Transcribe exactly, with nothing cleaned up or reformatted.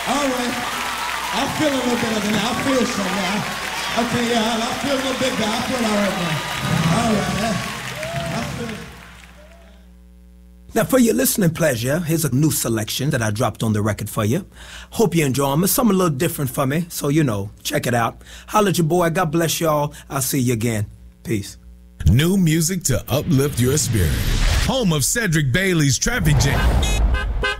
All right. I feel a little better now. I feel some now. Okay, yeah, I feel a little bit better. I feel all right now. All right. I feel... Now, for your listening pleasure, here's a new selection that I dropped on the record for you. Hope you enjoy them. It's something a little different for me, so, you know, check it out. Holla at your boy. God bless y'all. I'll see you again. Peace. New music to uplift your spirit. Home of Cedric Bailey's Traffic Jam.